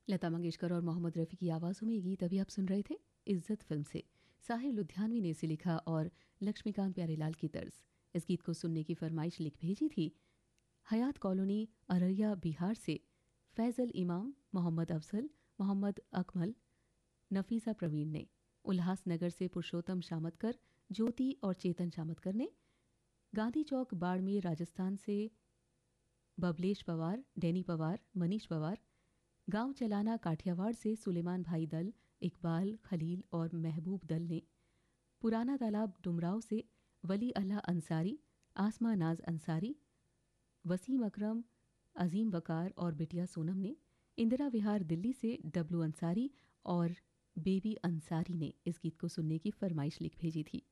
लता मंगेशकर और मोहम्मद रफ़ी की आवाज़ों में ये गीत अभी आप सुन रहे थे इज्जत फिल्म से। साहिर लुधियानवी ने इसे लिखा और लक्ष्मीकांत प्यारेलाल की तर्ज। इस गीत को सुनने की फरमाइश लिख भेजी थी हयात कॉलोनी अररिया बिहार से फैज़ल इमाम, मोहम्मद अफजल, मोहम्मद अकमल, नफीसा प्रवीण ने। उल्लासनगर से पुरुषोत्तम शामतकर, ज्योति और चेतन शामतकर ने। गांधी चौक बाड़मेर राजस्थान से बबलेश पवार, डैनी पवार, मनीष पवार। गांव चलाना काठियावाड़ से सुलेमान भाई दल, इकबाल, खलील और महबूब दल ने। पुराना तालाब डुमराव से वली अल्लाह अंसारी, आसमा नाज अंसारी, वसीम अकरम, अजीम वकार और बिटिया सोनम ने। इंदिरा विहार दिल्ली से डब्लू अंसारी और बेबी अंसारी ने इस गीत को सुनने की फरमाइश लिख भेजी थी।